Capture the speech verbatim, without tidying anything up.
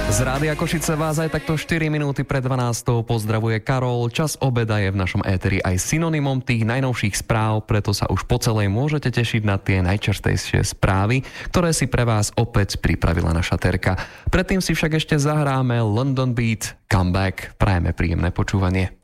Z Rádia Košice vás aj takto štyri minúty pred dvanástou pozdravuje Karol. Čas obeda je v našom éteri aj synonymom tých najnovších správ, preto sa už po celej môžete tešiť na tie najčastejšie správy, ktoré si pre vás opäť pripravila naša Terka. Predtým si však ešte zahráme London Beat Comeback. Prajeme príjemné počúvanie.